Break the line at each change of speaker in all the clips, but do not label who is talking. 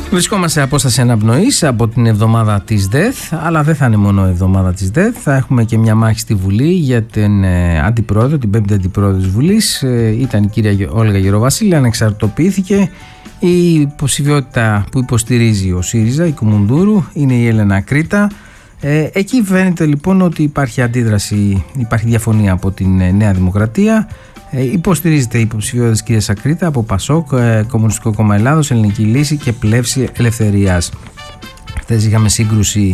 Βρισκόμαστε σε απόσταση αναπνοής από την εβδομάδα της ΔΕΘ, αλλά δεν θα είναι μόνο η εβδομάδα της ΔΕΘ. Θα έχουμε και μια μάχη στη Βουλή για την αντιπρόεδρο, την πέμπτη αντιπρόεδρο της Βουλής. Ήταν η κυρία Όλγα Γεροβασίλη, ανεξαρτητοποιήθηκε. Η υποψηφιότητα που υποστηρίζει ο ΣΥΡΙΖΑ, η Κουμουνδούρου, είναι η Έλενα Κρήτα. Εκεί φαίνεται λοιπόν ότι υπάρχει αντίδραση, υπάρχει διαφωνία από την Νέα Δημοκρατία. Υποστηρίζεται η υποψηφιότητα της κυρίας Ακρίτα από ΠΑΣΟΚ, Κομμουνιστικό Κόμμα Ελλάδος, Ελληνική Λύση και Πλεύση Ελευθερίας. Χθες είχαμε σύγκρουση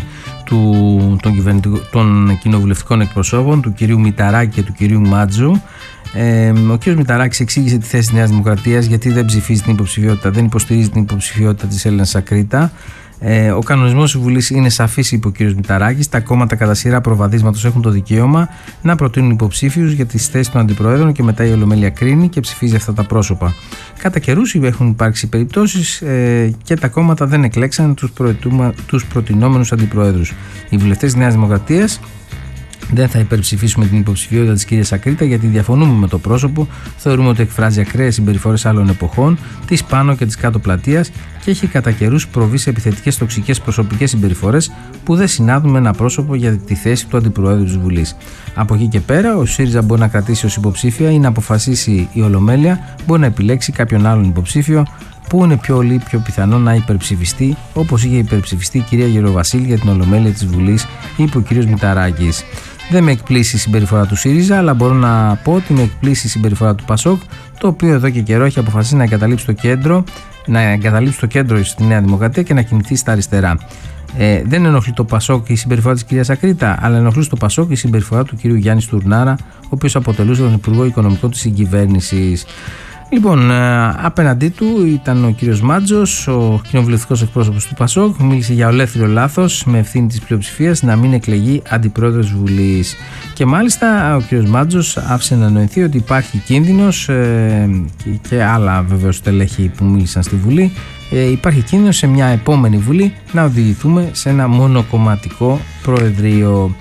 των κοινοβουλευτικών εκπροσώπων, του κυρίου Μηταράκη και του κυρίου Μάτζου. Ο κύριος Μηταράκης εξήγησε τη θέση της Νέας Δημοκρατίας γιατί δεν ψηφίζει την υποψηφιότητα, δεν υποστηρίζει την υποψηφιότητα της Έλενας Ακρίτα. Ο κανονισμός της Βουλής είναι σαφής, είπε ο κ. Μηταράκης. Τα κόμματα κατά σειρά προβαδίσματος έχουν το δικαίωμα να προτείνουν υποψήφιους για τις θέσεις των αντιπροέδρων και μετά η Ολομέλεια κρίνει και ψηφίζει αυτά τα πρόσωπα. Κατά καιρούς έχουν υπάρξει περιπτώσεις και τα κόμματα δεν εκλέξαν τους προτινόμενους αντιπροέδρους. Οι βουλευτές της Νέας Δημοκρατίας δεν θα υπερψηφίσουμε την υποψηφιότητα της κυρίας Ακρίτα γιατί διαφωνούμε με το πρόσωπο. Θεωρούμε ότι εκφράζει ακραίες συμπεριφορές άλλων εποχών, της πάνω και της κάτω πλατείας και έχει κατά καιρούς προβεί σε επιθετικές τοξικές προσωπικές συμπεριφορές που δεν συνάδουν με ένα πρόσωπο για τη θέση του αντιπροέδρου της Βουλής. Από εκεί και πέρα, ο ΣΥΡΙΖΑ μπορεί να κρατήσει ως υποψήφια ή να αποφασίσει η Ολομέλεια, μπορεί να επιλέξει κάποιον άλλον υποψήφιο που είναι πιο πιθανό να υπερψηφιστεί, όπως είχε υπερψηφιστεί η κυρία Γεροβασίλη για την Ολομέλεια της Βουλής, είπε ο κύριος Μηταράκης. Δεν με εκπλήσει η συμπεριφορά του ΣΥΡΙΖΑ, αλλά μπορώ να πω ότι με εκπλήσει η συμπεριφορά του ΠΑΣΟΚ, το οποίο εδώ και καιρό έχει αποφασίσει να εγκαταλείψει το κέντρο στη Νέα Δημοκρατία και να κινηθεί στα αριστερά. Δεν ενοχλεί το ΠΑΣΟΚ η συμπεριφορά της κυρίας Ακρίτα, αλλά ενοχλεί στο ΠΑΣΟΚ η συμπεριφορά του κυρίου Γιάννη Στουρνάρα, ο οποίος αποτελούσε τον Υπουργό Οικονομικών της συγκυβέρνησης. Λοιπόν, απέναντί του ήταν ο κύριος Μάτζος, ο κοινοβουλευτικός εκπρόσωπος του ΠΑΣΟΚ, μίλησε για ολέθριο λάθος με ευθύνη της πλειοψηφίας να μην εκλεγεί αντιπρόεδρος Βουλής. Και μάλιστα ο κύριος Μάτζος άφησε να νοηθεί ότι υπάρχει κίνδυνος και άλλα βεβαίως στελέχη που μίλησαν στη Βουλή, υπάρχει κίνδυνος σε μια επόμενη Βουλή να οδηγηθούμε σε ένα μονοκομματικό προεδρείο.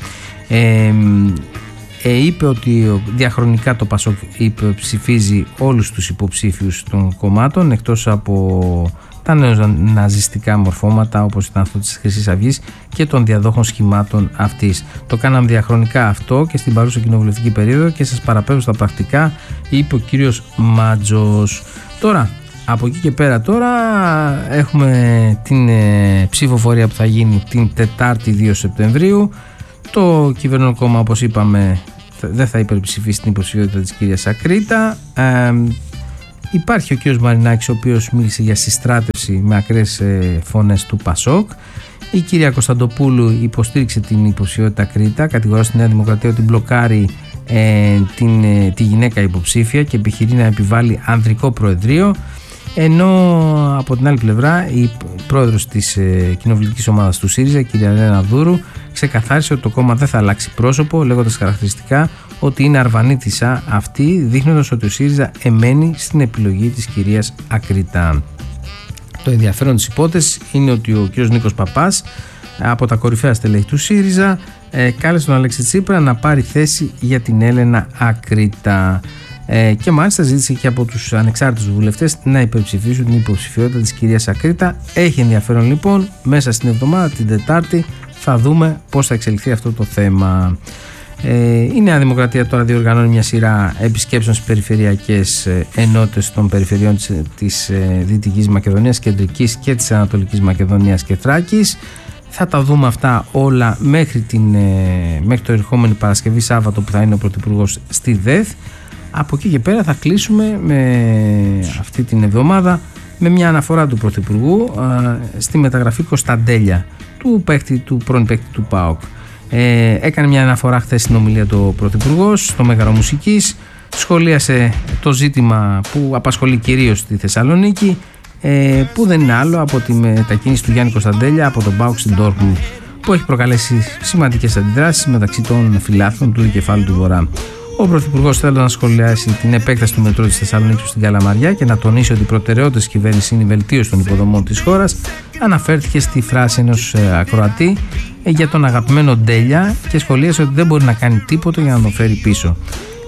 Είπε ότι διαχρονικά το ΠΑΣΟΚ ψηφίζει όλους τους υποψήφιους των κομμάτων εκτός από τα νεοναζιστικά μορφώματα όπως ήταν αυτό της Χρυσής Αυγής και των διαδόχων σχημάτων αυτής. Το κάναμε διαχρονικά αυτό και στην παρούσα κοινοβουλευτική περίοδο και σας παραπέμπω στα πρακτικά, είπε ο κύριος Μάτζος. Τώρα, από εκεί και πέρα τώρα έχουμε την ψηφοφορία που θα γίνει την Τετάρτη 2 Σεπτεμβρίου. Το κυβερνό κόμμα, όπως είπαμε, δεν θα υπερψηφίσει την υποψηφιότητα της κυρίας Ακρίτα. Υπάρχει ο κύριος Μαρινάκης, ο οποίος μίλησε για συστράτευση με ακραίες φωνές του ΠΑΣΟΚ. Η κυρία Κωνσταντοπούλου υποστήριξε την υποψηφιότητα Ακρίτα, κατηγορά στη Νέα Δημοκρατία ότι μπλοκάρει τη γυναίκα υποψήφια και επιχειρεί να επιβάλλει ανδρικό προεδρείο. Ενώ από την άλλη πλευρά η πρόεδρος της κοινοβουλευτικής ομάδας του ΣΥΡΙΖΑ, η κυρία Έλενα Δούρου, ξεκαθάρισε ότι το κόμμα δεν θα αλλάξει πρόσωπο, λέγοντας χαρακτηριστικά ότι είναι αρβανίτισσα αυτή, δείχνοντας ότι ο ΣΥΡΙΖΑ εμένει στην επιλογή της κυρίας Ακρίτα. Το ενδιαφέρον της υπόθεσης είναι ότι ο κύριος Νίκος Παπάς, από τα κορυφαία στελέχη του ΣΥΡΙΖΑ, κάλεσε τον Αλέξη Τσίπρα να πάρει θέση για την Έλενα Ακρίτα. Και μάλιστα ζήτησε και από τους ανεξάρτητους βουλευτές να υπερψηφίσουν την υποψηφιότητα της κυρίας Ακρίτα. Έχει ενδιαφέρον λοιπόν, μέσα στην εβδομάδα, την Τετάρτη, θα δούμε πώς θα εξελιχθεί αυτό το θέμα. Η Νέα Δημοκρατία τώρα διοργανώνει μια σειρά επισκέψεων στις περιφερειακές ενότητες των περιφερειών της Δυτικής Μακεδονίας, Κεντρικής και της Ανατολικής Μακεδονίας και Θράκης. Θα τα δούμε αυτά όλα μέχρι το ερχόμενη Παρασκευή Σάββατο που θα είναι ο Πρωθυπουργός στη ΔΕΘ. Από εκεί και πέρα θα κλείσουμε με αυτή την εβδομάδα με μια αναφορά του Πρωθυπουργού στη μεταγραφή Κωνσταντέλια, του πρώην παίκτη του ΠΑΟΚ. Έκανε μια αναφορά χθες στην ομιλία του Πρωθυπουργός στο Μέγαρο Μουσικής, σχολίασε το ζήτημα που απασχολεί κυρίως τη Θεσσαλονίκη, που δεν είναι άλλο από τη μετακίνηση του Γιάννη Κωνσταντέλια από τον ΠΑΟΚ στην Ντόρτμουντ, που έχει προκαλέσει σημαντικές αντιδράσεις μεταξύ των φιλάθλων του Δικεφάλου του Βορρά. Ο Πρωθυπουργός θέλει να σχολιάσει την επέκταση του μετρό της Θεσσαλονίκης στην Καλαμαριά και να τονίσει ότι η προτεραιότητα της κυβέρνησης είναι η βελτίωση των υποδομών της χώρας. Αναφέρθηκε στη φράση ενός ακροατή για τον αγαπημένο Ντέλια και σχολίασε ότι δεν μπορεί να κάνει τίποτα για να τον φέρει πίσω.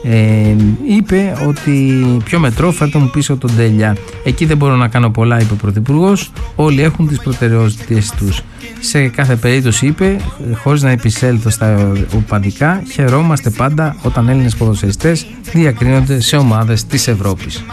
είπε ότι ποιο μετρό, φέρτε μου πίσω τον Τέλεια. Εκεί δεν μπορώ να κάνω πολλά, είπε ο Πρωθυπουργός. Όλοι έχουν τις προτεραιότητες τους. Σε κάθε περίπτωση, είπε, χωρίς να επισέλθω στα οπαδικά, χαιρόμαστε πάντα όταν Έλληνες ποδοσφαιριστές διακρίνονται σε ομάδες της Ευρώπης.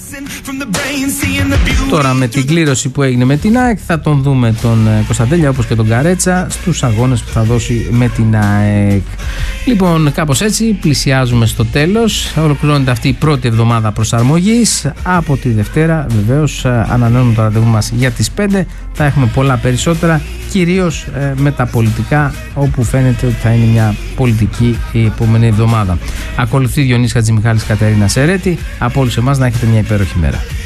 Τώρα με την κλήρωση που έγινε με την ΑΕΚ θα τον δούμε τον Κωνσταντέλια, όπως και τον Καρέτσα, στους αγώνες που θα δώσει με την ΑΕΚ. Λοιπόν, κάπως έτσι πλησιάζουμε στο τέλος. Ολοκληρώνεται αυτή η πρώτη εβδομάδα προσαρμογής. Από τη Δευτέρα βεβαίως ανανεώνουμε το ραντεβού μας για τις 5. Θα έχουμε πολλά περισσότερα, κυρίως με τα πολιτικά, όπου φαίνεται ότι θα είναι μια πολιτική η επόμενη εβδομάδα. Ακολουθεί Διονύσης Χατζημιχάλης, Κατερίνα Σερέτη. Από όλους εμάς να έχετε μια υπέροχη μέρα.